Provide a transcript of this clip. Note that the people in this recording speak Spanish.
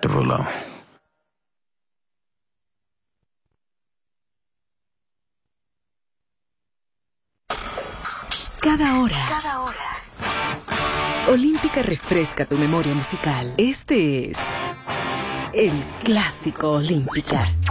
volado. Cada hora. Olímpica refresca tu memoria musical. Este es el Clásico Olímpica.